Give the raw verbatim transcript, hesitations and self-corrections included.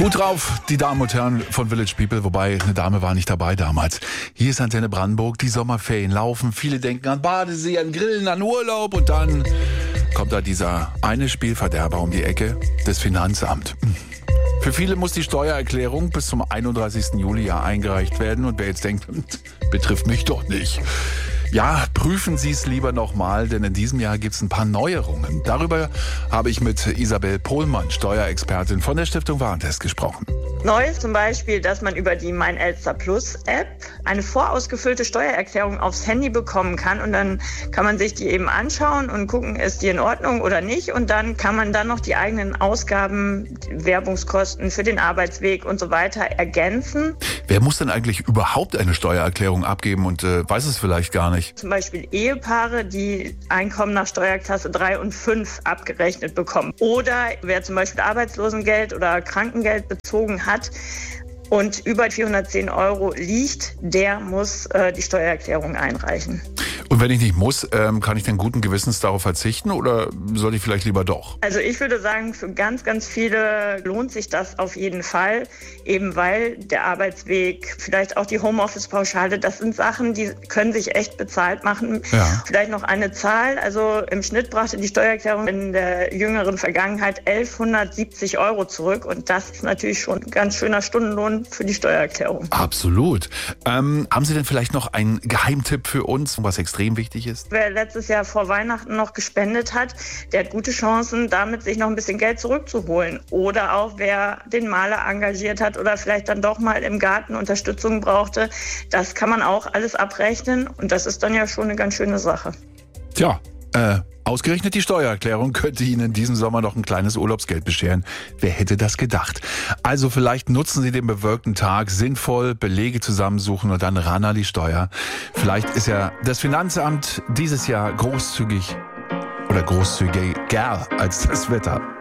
Gut drauf, die Damen und Herren von Village People, wobei eine Dame war nicht dabei damals. Hier ist Antenne Brandenburg, die Sommerferien laufen, viele denken an Badesee, an Grillen, an Urlaub und dann kommt da dieser eine Spielverderber um die Ecke, das Finanzamt. Für viele muss die Steuererklärung bis zum einunddreißigsten Juli ja eingereicht werden und wer jetzt denkt, betrifft mich doch nicht. Ja, prüfen Sie es lieber nochmal, denn in diesem Jahr gibt es ein paar Neuerungen. Darüber habe ich mit Isabel Pohlmann, Steuerexpertin von der Stiftung Warentest, gesprochen. Neu ist zum Beispiel, dass man über die Mein Elster Plus App eine vorausgefüllte Steuererklärung aufs Handy bekommen kann und dann kann man sich die eben anschauen und gucken, ist die in Ordnung oder nicht und dann kann man dann noch die eigenen Ausgaben, Werbungskosten für den Arbeitsweg und so weiter ergänzen. Wer muss denn eigentlich überhaupt eine Steuererklärung abgeben und äh, weiß es vielleicht gar nicht? Zum Beispiel Ehepaare, die Einkommen nach Steuerklasse drei und fünf abgerechnet bekommen. Oder wer zum Beispiel Arbeitslosengeld oder Krankengeld bezogen hat und über vierhundertzehn Euro liegt, der muss äh, die Steuererklärung einreichen. Und wenn ich nicht muss, ähm, kann ich denn guten Gewissens darauf verzichten oder sollte ich vielleicht lieber doch? Also ich würde sagen, für ganz, ganz viele lohnt sich das auf jeden Fall, eben weil der Arbeitsweg, vielleicht auch die Homeoffice-Pauschale, das sind Sachen, die können sich echt bezahlt machen. Ja. Vielleicht noch eine Zahl, also im Schnitt brachte die Steuererklärung in der jüngeren Vergangenheit elfhundertsiebzig Euro zurück und das ist natürlich schon ein ganz schöner Stundenlohn für die Steuererklärung. Absolut. Ähm, haben Sie denn vielleicht noch einen Geheimtipp für uns, was extrem wichtig ist? Wer letztes Jahr vor Weihnachten noch gespendet hat, der hat gute Chancen, damit sich noch ein bisschen Geld zurückzuholen. Oder auch wer den Maler engagiert hat oder vielleicht dann doch mal im Garten Unterstützung brauchte, das kann man auch alles abrechnen und das ist dann ja schon eine ganz schöne Sache. Tja, äh, ausgerechnet die Steuererklärung könnte Ihnen in diesem Sommer noch ein kleines Urlaubsgeld bescheren. Wer hätte das gedacht? Also vielleicht nutzen Sie den bewölkten Tag sinnvoll, Belege zusammensuchen und dann ran an die Steuer. Vielleicht ist ja das Finanzamt dieses Jahr großzügig oder großzügiger als das Wetter.